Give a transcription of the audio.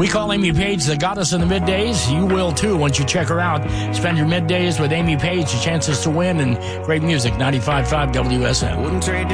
We call Amy Page the goddess of the middays. You will too once you check her out. Spend your middays with Amy Page. The chances to win and great music. 95.5 WSM. Wouldn't trade